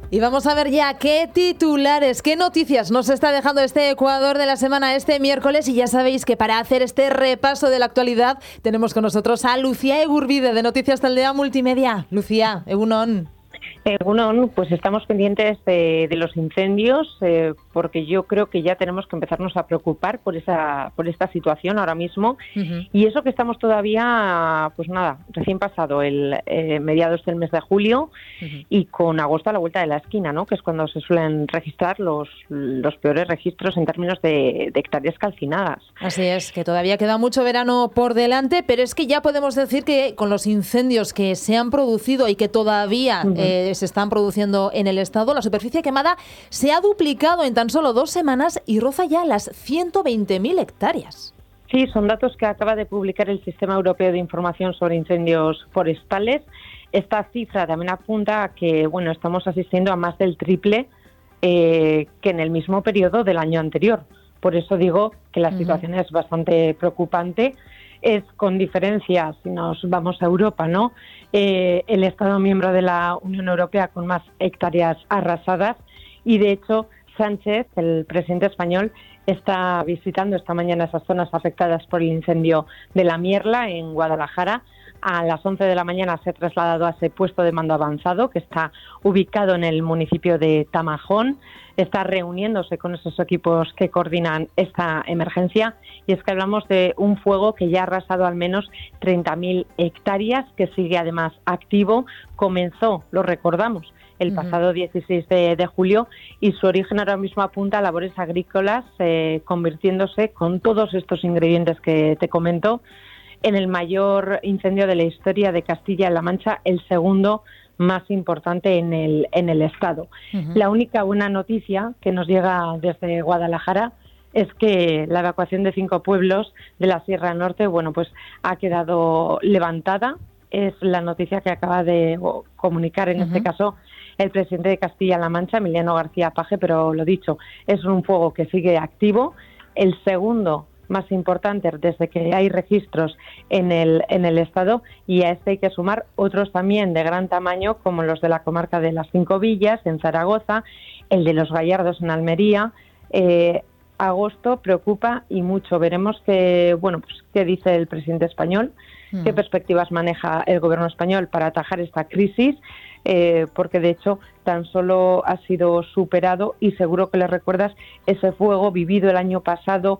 Y vamos a ver ya qué titulares, qué noticias nos está dejando este Ecuador de la semana este miércoles. Y ya sabéis que para hacer este repaso de la actualidad tenemos con nosotros a Lucía Egurbide de Noticias Taldea Multimedia. Lucía, egunon. Egunon, pues estamos pendientes de los incendios porque yo creo que ya tenemos que empezarnos a preocupar por esta situación ahora mismo. Y eso que estamos todavía, pues nada, recién pasado el mediados del mes de julio y con agosto a la vuelta de la esquina, ¿no? Que es cuando se suelen registrar los peores registros en términos de hectáreas calcinadas. Así es, que todavía queda mucho verano por delante, pero es que ya podemos decir que con los incendios que se han producido y que todavía se están produciendo en el estado, la superficie quemada se ha duplicado en tan solo 2 semanas y roza ya las 120.000 hectáreas. Sí, son datos que acaba de publicar el Sistema Europeo de Información sobre Incendios Forestales. Esta cifra también apunta a que, bueno, estamos asistiendo a más del triple que en el mismo periodo del año anterior. Por eso digo que la situación es bastante preocupante. Es con diferencia, si nos vamos a Europa, ¿no? El Estado miembro de la Unión Europea con más hectáreas arrasadas, y de hecho Sánchez, el presidente español, está visitando esta mañana esas zonas afectadas por el incendio de la Mierla en Guadalajara. A las 11 de la mañana se ha trasladado a ese puesto de mando avanzado que está ubicado en el municipio de Tamajón. Está reuniéndose con esos equipos que coordinan esta emergencia, y es que hablamos de un fuego que ya ha arrasado al menos 30.000 hectáreas, que sigue además activo. Comenzó, lo recordamos, el pasado 16 de julio y su origen ahora mismo apunta a labores agrícolas, convirtiéndose con todos estos ingredientes que te comento en el mayor incendio de la historia de Castilla-La Mancha, el segundo más importante en el estado. La única buena noticia que nos llega desde Guadalajara es que la evacuación de 5 pueblos de la Sierra Norte, bueno, pues ha quedado levantada. Es la noticia que acaba de comunicar en este caso el presidente de Castilla-La Mancha, Emiliano García Paje, pero lo dicho, es un fuego que sigue activo, el segundo más importante desde que hay registros en el estado, y a este hay que sumar otros también de gran tamaño, como los de la comarca de las 5 Villas en Zaragoza, el de los Gallardos en Almería. Agosto preocupa y mucho. Veremos qué dice el presidente español, qué perspectivas maneja el gobierno español para atajar esta crisis, porque de hecho tan solo ha sido superado, y seguro que le recuerdas ese fuego vivido el año pasado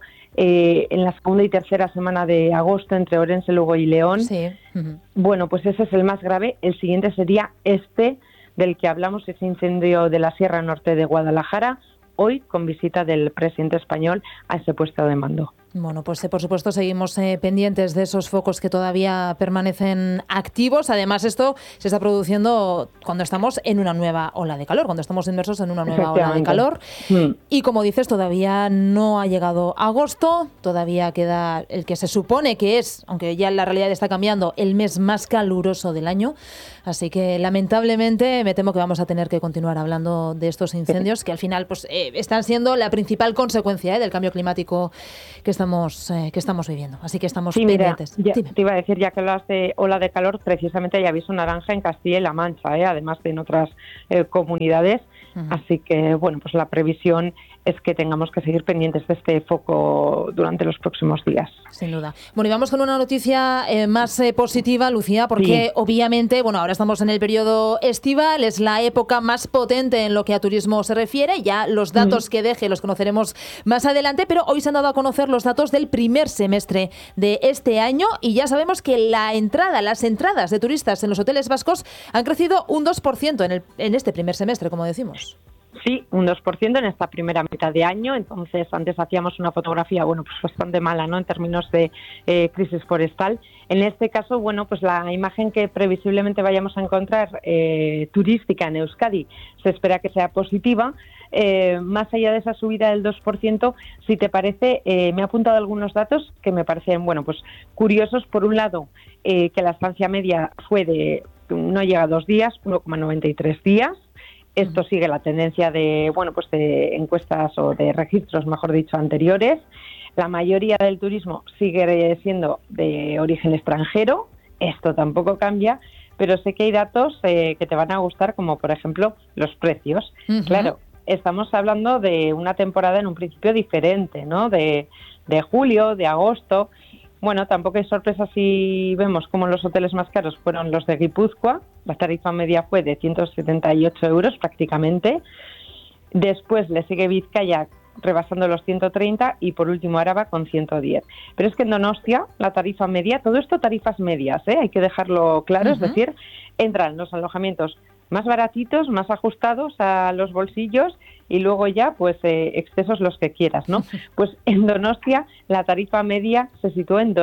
en la segunda y tercera semana de agosto entre Orense, Lugo y León. Sí. Bueno, pues ese es el más grave. El siguiente sería este del que hablamos, ese incendio de la Sierra Norte de Guadalajara, hoy con visita del presidente español a ese puesto de mando. Bueno, pues por supuesto seguimos pendientes de esos focos que todavía permanecen activos. Además, esto se está produciendo cuando estamos en una nueva ola de calor, cuando estamos inmersos en una nueva ola de calor. Y como dices, todavía no ha llegado agosto, todavía queda el que se supone que es, aunque ya la realidad está cambiando, el mes más caluroso del año. Así que lamentablemente me temo que vamos a tener que continuar hablando de estos incendios que al final pues están siendo la principal consecuencia del cambio climático que estamos viviendo. Así que estamos pendientes. Mira, te iba a decir, ya que hablas de ola de calor, precisamente hay aviso naranja en Castilla y La Mancha, además de en otras comunidades. Así que, bueno, pues la previsión es que tengamos que seguir pendientes de este foco durante los próximos días. Sin duda. Bueno, y vamos con una noticia más positiva, Lucía, porque obviamente, bueno, ahora estamos en el periodo estival, es la época más potente en lo que a turismo se refiere. Ya los datos que deje los conoceremos más adelante, pero hoy se han dado a conocer los datos del primer semestre de este año y ya sabemos que las entradas de turistas en los hoteles vascos han crecido un 2% en este primer semestre, como decimos. Sí, un 2% en esta primera mitad de año. Entonces, antes hacíamos una fotografía, pues bastante mala, ¿no?, en términos de crisis forestal. En este caso, pues la imagen que previsiblemente vayamos a encontrar turística en Euskadi se espera que sea positiva. Más allá de esa subida del 2%, si te parece, me he apuntado algunos datos que me parecen, pues curiosos. Por un lado, que la estancia media no llega a 2 días, 1,93 días. Esto sigue la tendencia de encuestas o de registros, mejor dicho, anteriores. La mayoría del turismo sigue siendo de origen extranjero. Esto tampoco cambia, pero sé que hay datos que te van a gustar, como por ejemplo los precios. Claro, estamos hablando de una temporada en un principio diferente, ¿no? De julio, de agosto. Bueno, tampoco hay sorpresa si vemos como los hoteles más caros fueron los de Guipúzcoa. La tarifa media fue de 178 euros prácticamente. Después le sigue Vizcaya rebasando los 130 y por último Áraba con 110. Pero es que en Donostia la tarifa media, todo esto tarifas medias, hay que dejarlo claro, es decir, entran los alojamientos más baratitos, más ajustados a los bolsillos y luego ya pues excesos los que quieras, ¿no? Pues en Donostia la tarifa media se situó en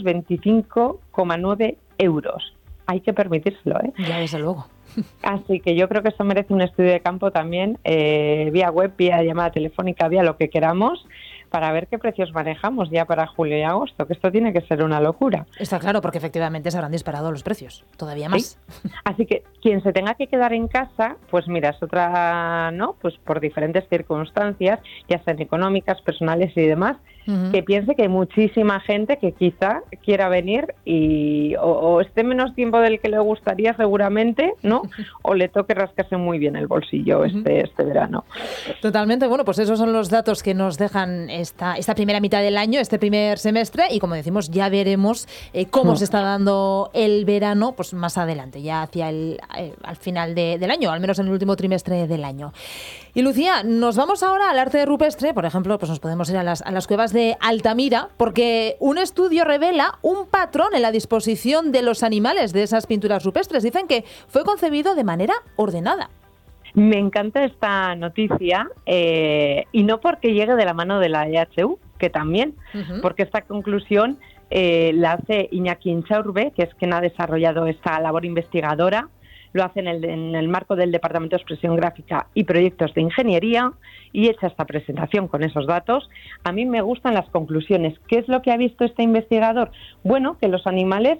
225,9 euros. Hay que permitírselo, Ya, desde luego. Así que yo creo que esto merece un estudio de campo también, vía web, vía llamada telefónica, vía lo que queramos, para ver qué precios manejamos ya para julio y agosto, que esto tiene que ser una locura. Está claro, porque efectivamente se habrán disparado los precios, todavía más. ¿Sí? Así que quien se tenga que quedar en casa, pues mira, es otra, ¿no? Pues por diferentes circunstancias, ya sean económicas, personales y demás, que piense que hay muchísima gente que quizá quiera venir y o esté menos tiempo del que le gustaría seguramente, ¿no? O le toque rascarse muy bien el bolsillo este verano. Totalmente. Bueno, pues esos son los datos que nos dejan esta primera mitad del año, este primer semestre, y como decimos, ya veremos cómo se está dando el verano pues más adelante, ya hacia al final del año, al menos en el último trimestre del año. Y Lucía, nos vamos ahora al arte rupestre. Por ejemplo, pues nos podemos ir a las cuevas de Altamira, porque un estudio revela un patrón en la disposición de los animales de esas pinturas rupestres. Dicen que fue concebido de manera ordenada. Me encanta esta noticia, y no porque llegue de la mano de la EHU, que también, porque esta conclusión la hace Iñaki Inchaurbe, que es quien ha desarrollado esta labor investigadora. Lo hace en el marco del Departamento de Expresión Gráfica y Proyectos de Ingeniería, y hecha esta presentación con esos datos. A mí me gustan las conclusiones. ¿Qué es lo que ha visto este investigador? Bueno, que los animales,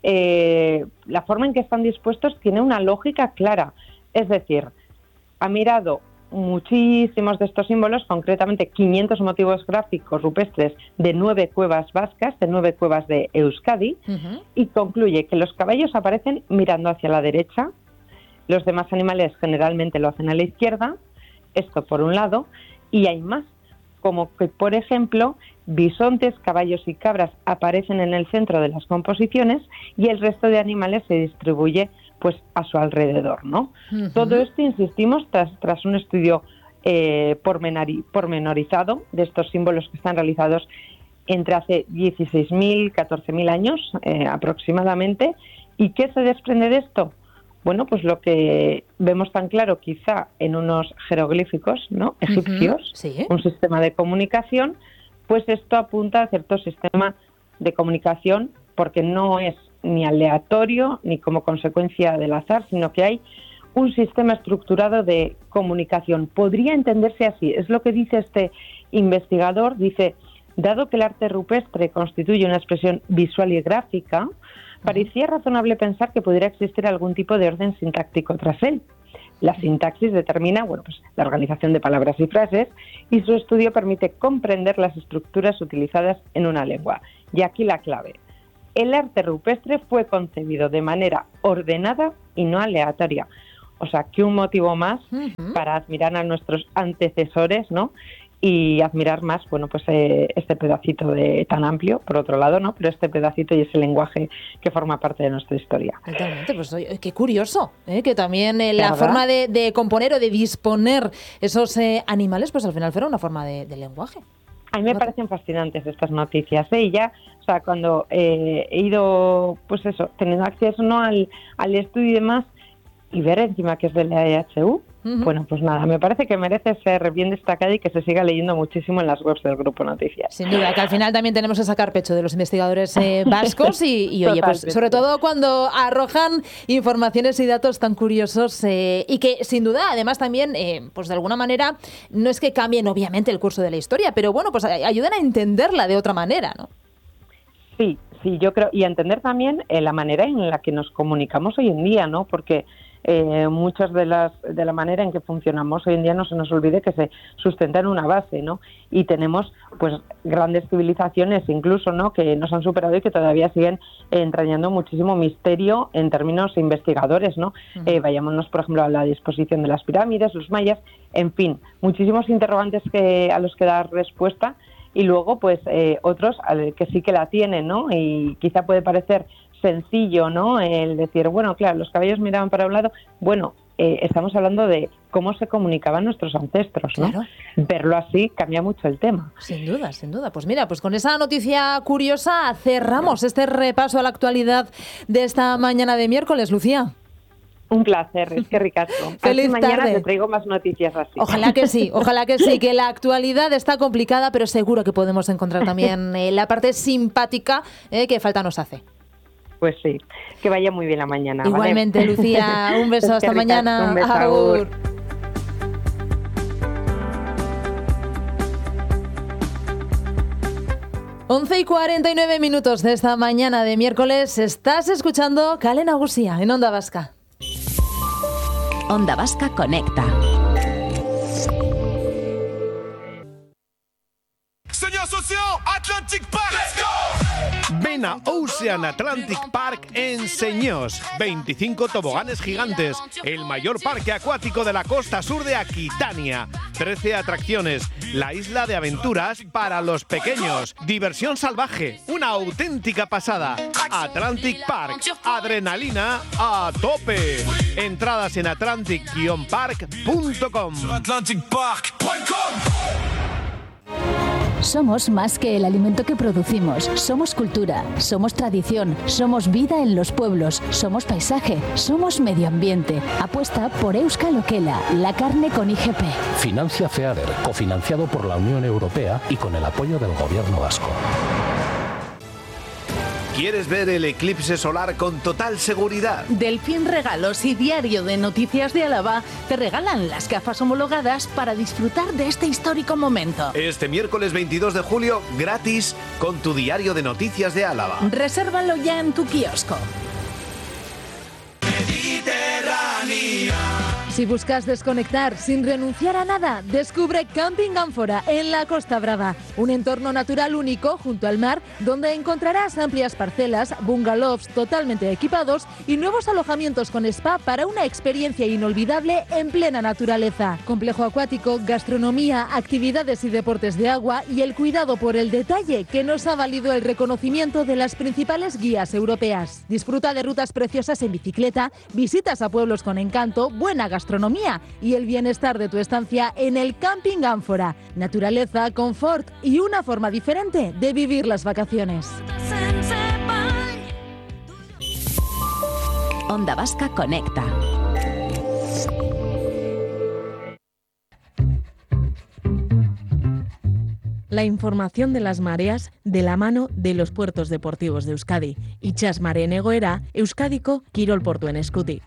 la forma en que están dispuestos tiene una lógica clara. Es decir, ha mirado muchísimos de estos símbolos, concretamente 500 motivos gráficos rupestres de 9 cuevas vascas, de 9 cuevas de Euskadi, y concluye que los caballos aparecen mirando hacia la derecha, los demás animales generalmente lo hacen a la izquierda, esto por un lado, y hay más, como que, por ejemplo, bisontes, caballos y cabras aparecen en el centro de las composiciones y el resto de animales se distribuye pues a su alrededor, ¿no? Todo esto, insistimos, tras un estudio pormenorizado de estos símbolos que están realizados entre hace 16.000, 14.000 años aproximadamente. ¿Y qué se desprende de esto? Bueno, pues lo que vemos tan claro quizá en unos jeroglíficos, ¿no? Egipcios, sí. Un sistema de comunicación, pues esto apunta a cierto sistema de comunicación, porque no es ni aleatorio ni como consecuencia del azar, sino que hay un sistema estructurado de comunicación. Podría entenderse así, es lo que dice este investigador. Dice, dado que el arte rupestre constituye una expresión visual y gráfica, parecía razonable pensar que pudiera existir algún tipo de orden sintáctico tras él. La sintaxis determina, bueno, pues la organización de palabras y frases, y su estudio permite comprender las estructuras utilizadas en una lengua. Y aquí la clave. El arte rupestre fue concebido de manera ordenada y no aleatoria. O sea, que un motivo más para admirar a nuestros antecesores, ¿no? Y admirar más, bueno, pues este pedacito tan amplio, por otro lado, ¿no? Pero este pedacito y ese lenguaje que forma parte de nuestra historia. Totalmente, pues oye, qué curioso, que también la forma de componer o de disponer esos animales, pues al final fuera una forma de lenguaje. A mí me parecen fascinantes estas noticias, y ya, o sea, cuando he ido, pues eso, teniendo acceso, ¿no? al estudio y demás, y ver encima que es de la EHU, bueno, pues nada, me parece que merece ser bien destacada y que se siga leyendo muchísimo en las webs del Grupo Noticias. Sin duda, que al final también tenemos que sacar pecho de los investigadores vascos y oye, pues sobre todo cuando arrojan informaciones y datos tan curiosos y que sin duda, además también, pues de alguna manera, no es que cambien obviamente el curso de la historia, pero bueno, pues ayudan a entenderla de otra manera, ¿no? Sí, yo creo, y a entender también la manera en la que nos comunicamos hoy en día, ¿no? Porque muchas de la manera en que funcionamos hoy en día no se nos olvide que se sustenta en una base, ¿no? Y tenemos pues grandes civilizaciones incluso, ¿no?, que nos han superado y que todavía siguen entrañando muchísimo misterio en términos investigadores, ¿no? Vayámonos, por ejemplo, a la disposición de las pirámides, los mayas, en fin, muchísimos interrogantes a los que dar respuesta, y luego pues otros que sí que la tienen, ¿no? Y quizá puede parecer sencillo, ¿no?, el decir, bueno, claro, los caballos miraban para un lado. Bueno, estamos hablando de cómo se comunicaban nuestros ancestros, ¿no? Claro. Verlo así cambia mucho el tema. Sin duda, sin duda. Pues mira, pues con esa noticia curiosa cerramos este repaso a la actualidad de esta mañana de miércoles, Lucía. Un placer, es que ricasco. Feliz mañana tarde. Te traigo más noticias así. Ojalá que sí, que la actualidad está complicada, pero seguro que podemos encontrar también la parte simpática que falta nos hace. Pues sí, que vaya muy bien la mañana. Igualmente, ¿vale? Lucía, un beso, hasta mañana. Un beso, agur. 11:49 de esta mañana de miércoles. Estás escuchando Kale Nagusia en Onda Vasca. Onda Vasca Conecta. Señor socio, Atlantic Park. Let's go. Ven a Ocean Atlantic Park en Señós. 25 toboganes gigantes, el mayor parque acuático de la costa sur de Aquitania. 13 atracciones, la isla de aventuras para los pequeños. Diversión salvaje, una auténtica pasada. Atlantic Park, adrenalina a tope. Entradas en atlantic-park.com. Somos más que el alimento que producimos. Somos cultura, somos tradición, somos vida en los pueblos, somos paisaje, somos medio ambiente. Apuesta por Euskal Okela, la carne con IGP. Financia FEADER, cofinanciado por la Unión Europea y con el apoyo del Gobierno vasco. ¿Quieres ver el eclipse solar con total seguridad? Delfín Regalos y Diario de Noticias de Álava te regalan las gafas homologadas para disfrutar de este histórico momento. Este miércoles 22 de julio, gratis, con tu Diario de Noticias de Álava. Resérvalo ya en tu kiosco. Si buscas desconectar sin renunciar a nada, descubre Camping Ánfora en la Costa Brava, un entorno natural único junto al mar donde encontrarás amplias parcelas, bungalows totalmente equipados y nuevos alojamientos con spa para una experiencia inolvidable en plena naturaleza. Complejo acuático, gastronomía, actividades y deportes de agua y el cuidado por el detalle que nos ha valido el reconocimiento de las principales guías europeas. Disfruta de rutas preciosas en bicicleta, visitas a pueblos con encanto, buena gastronomía y el bienestar de tu estancia en el Camping Ánfora. Naturaleza, confort y una forma diferente de vivir las vacaciones. Onda Vasca Conecta. La información de las mareas de la mano de los puertos deportivos de Euskadi. Itxas mareen egoera, Euskadiko kirol portuen eskutik.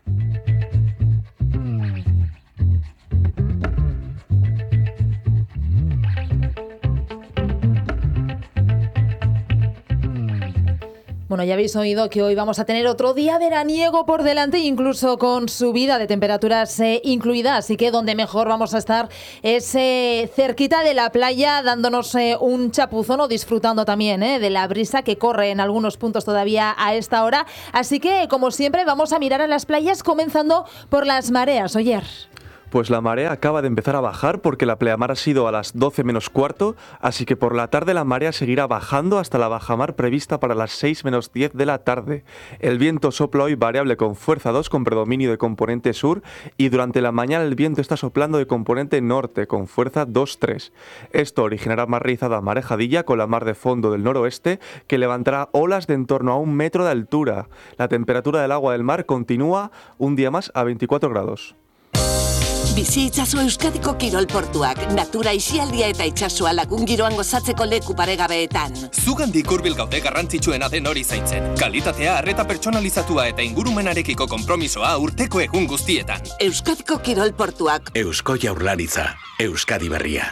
Bueno, ya habéis oído que hoy vamos a tener otro día veraniego por delante, incluso con subida de temperaturas incluida, así que donde mejor vamos a estar es cerquita de la playa, dándonos un chapuzón o disfrutando también de la brisa que corre en algunos puntos todavía a esta hora. Así que, como siempre, vamos a mirar a las playas, comenzando por las mareas. Oyer. Pues la marea acaba de empezar a bajar porque la pleamar ha sido a las 12 menos cuarto, así que por la tarde la marea seguirá bajando hasta la bajamar prevista para las 6 menos 10 de la tarde. El viento sopla hoy variable con fuerza 2 con predominio de componente sur y durante la mañana el viento está soplando de componente norte con fuerza 2-3. Esto originará más rizada marejadilla con la mar de fondo del noroeste que levantará olas de en torno a 1 metro de altura. La temperatura del agua del mar continúa un día más a 24 grados. Bizi itzazu Euskadiko kirol portuak, natura isialdia eta itsasoa lagun giroan gozatzeko leku paregabeetan. Zugandik hurbil gaude garrantzitsuena den hori zaintzen. Kalitatea, arreta pertsonalizatua eta ingurumenarekiko konpromisoa urteko egun guztietan. Euskadiko kirol portuak. Eusko Jaurlaritza, Euskadi berria.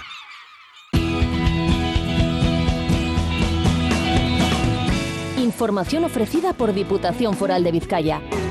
Información ofrecida por Diputación Foral de Vizcaya.